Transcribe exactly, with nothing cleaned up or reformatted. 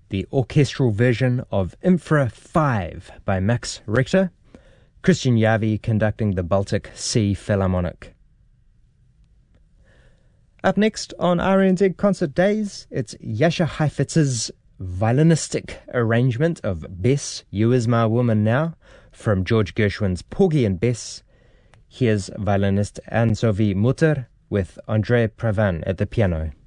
the orchestral version of Infra five by Max Richter, Christian Yavi conducting the Baltic Sea Philharmonic. Up next on R N Z Concert Days, it's Jascha Heifitz's violinistic arrangement of Bess, You Is My Woman Now, from George Gershwin's Porgy and Bess. Here's violinist Anne-Sophie Mutter with André Previn at the piano.